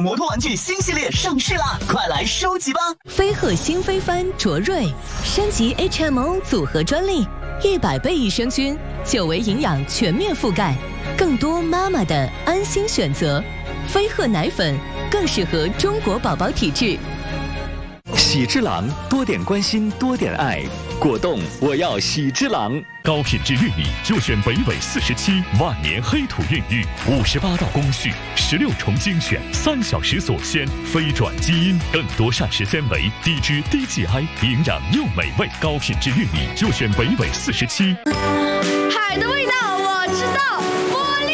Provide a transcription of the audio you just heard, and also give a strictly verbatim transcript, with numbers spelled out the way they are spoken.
摩托玩具新系列上市啦，快来收集吧！ 飞鹤新飞帆卓瑞升级 H M O 组合专利，一百倍益生菌，久维营养全面覆盖，更多妈妈的安心选择。飞鹤奶粉更适合中国宝宝体质。 喜之郎，多点关心，多点爱。果冻，我要喜之郎。 高品质玉米就选北纬四十七万年黑土孕育，五十八道工序，十六重精选，三小时锁鲜，非转基因，更多膳食纤维，低脂低 G I， 营养又美味。高品质玉米就选北纬四十七。 海的味道我知道，茉莉。